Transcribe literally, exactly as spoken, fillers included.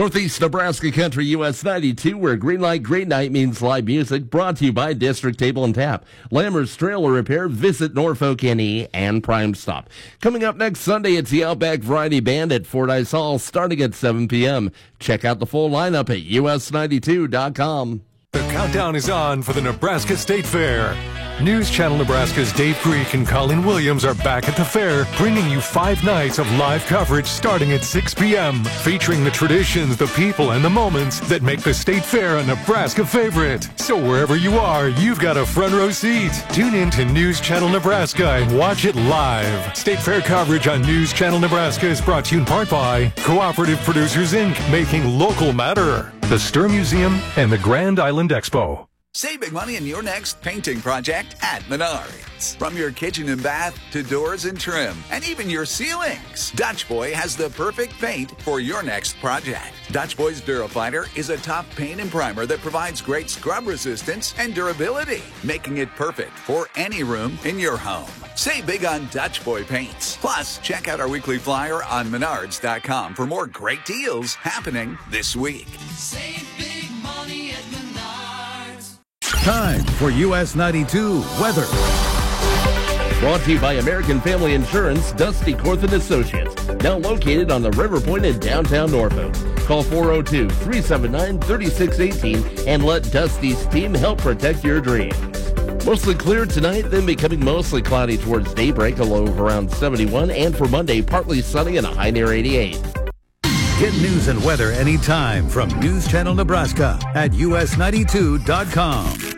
Northeast Nebraska Country U S ninety-two, where Green Light Green Night means live music, brought to you by District Table and Tap, Lammer's Trailer Repair, Visit Norfolk N E, and Prime Stop. Coming up next Sunday, it's the Outback Variety Band at Fordyce Hall, starting at seven p.m. Check out the full lineup at U S ninety-two dot com. The countdown is on for the Nebraska State Fair. News Channel Nebraska's Dave Greek and Colin Williams are back at the fair, bringing you five nights of live coverage starting at six p.m., featuring the traditions, the people, and the moments that make the State Fair a Nebraska favorite. So wherever you are, you've got a front row seat. Tune in to News Channel Nebraska and watch it live. State Fair coverage on News Channel Nebraska is brought to you in part by Cooperative Producers, Incorporated, making local matter, the Stir Museum, and the Grand Island Expo. Save big money in your next painting project at Menards. From your kitchen and bath to doors and trim, and even your ceilings, Dutch Boy has the perfect paint for your next project. Dutch Boy's Durafighter is a top paint and primer that provides great scrub resistance and durability, making it perfect for any room in your home. Save big on Dutch Boy paints. Plus, check out our weekly flyer on menards dot com for more great deals happening this week. Save big money at Menards. Time for U S ninety-two weather. Brought to you by American Family Insurance, Dusty Corthan Associates, now located on the River Point in downtown Norfolk. Call four oh two, three seven nine, three six one eight and let Dusty's team help protect your dreams. Mostly clear tonight, then becoming mostly cloudy towards daybreak, a low of around seventy-one, and for Monday, partly sunny and a high near eighty-eight. Get news and weather anytime from News Channel Nebraska at U S ninety-two dot com.